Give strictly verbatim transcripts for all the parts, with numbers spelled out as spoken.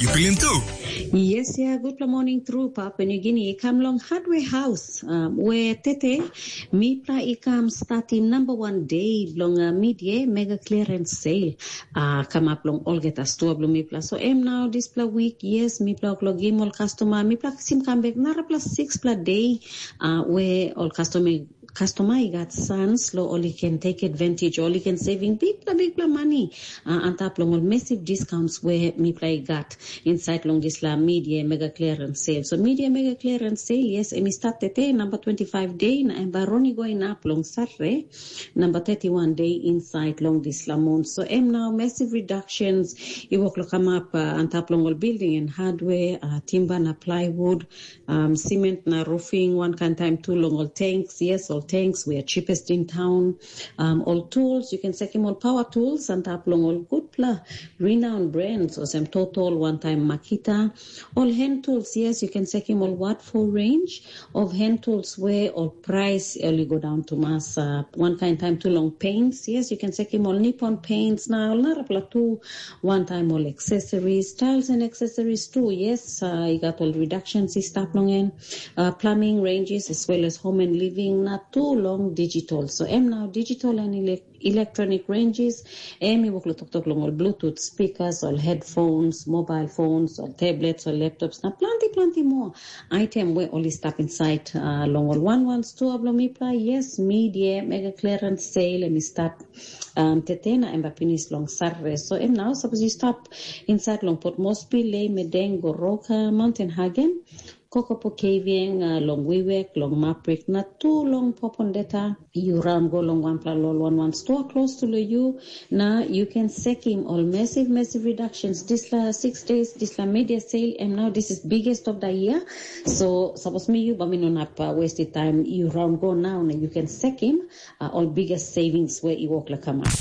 You feeling too? Yes, yeah. Good morning through Papua New Guinea. Come long hardware house um, where Tete Mipra Ikam starting number one day long uh, media mega clearance sale. Uh, come up long all get a store blue Mipla. So em now this pla week yes Mipla clock game all customer Mipla sim come back nara plus six pla day uh, where all customer customer got sons lo only can take advantage only can saving big pla big pla money uh, and tap long all massive discounts where Mipla got inside long this la media mega clearance sale. So media mega clearance sale yes emi start tete number twenty-five day na embaroni going up long Saturday number thirty-one day inside long this la month. So em now massive reductions you work lo come up uh, and tap long all building and hardware uh, timber na plywood um, cement na roofing one kind time two long all tanks yes all tanks we are cheapest in town um, all tools you can check him all power tools and tap long all good pla renowned brands or some total one time Makita all hand tools yes you can check him all what for range of hand tools where all price only go down to mass uh, one kind time too long paints yes you can check him all Nippon paints now not two one time all accessories styles and accessories too yes uh, you got all reductions is start long in uh, plumbing ranges as well as home and living not too long digital. So em now digital and ele- electronic ranges em you talk talk long all Bluetooth speakers or headphones mobile phones or tablets or laptops now plenty plenty more item where only stuff inside uh, long all one one store blomipla yes media mega clearance sale and start um tetena and bapinis long Saturday. So em now suppose you stop inside long Port Moresby Ley Medeng Goroka Mountain Hagen Kokopo Kavieng, uh, long Wewek, long Maprik, not too long Popondeta, you ram go long one pla lol one one store close to you. Now you can sec him all massive, massive reductions. This la six days, this la media sale, and now this is biggest of the year. So suppose me you, but me not up uh, wasted time. You ram go now, and you can sec him uh, all biggest savings where you walk like a man.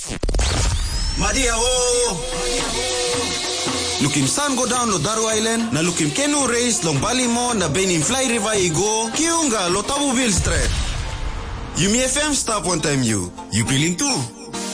Madia Lukim sun go down lo Daru Island, na lukim Kenu race long Balimo na Benin Fly River Igo, Kiunga lo Tabu Bill Street. You me F M stop one time you. You feeling too?